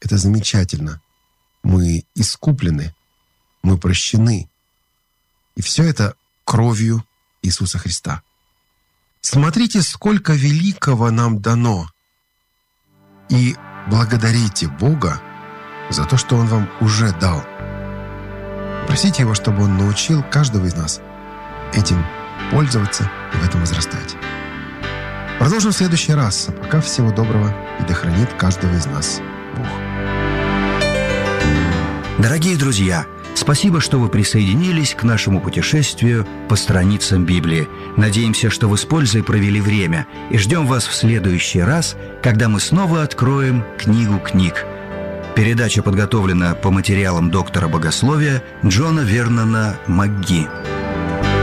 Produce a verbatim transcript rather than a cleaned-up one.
Это замечательно. Мы искуплены, мы прощены. И все это кровью Иисуса Христа. Смотрите, сколько великого нам дано. И благодарите Бога за то, что Он вам уже дал. Просите Его, чтобы Он научил каждого из нас этим пользоваться и в этом возрастать. Продолжим в следующий раз. А пока всего доброго, и да хранит каждого из нас Бог. Дорогие друзья, спасибо, что вы присоединились к нашему путешествию по страницам Библии. Надеемся, что вы с пользой провели время, и ждем вас в следующий раз, когда мы снова откроем книгу книг. Передача подготовлена по материалам доктора богословия Джона Вернона МакГи.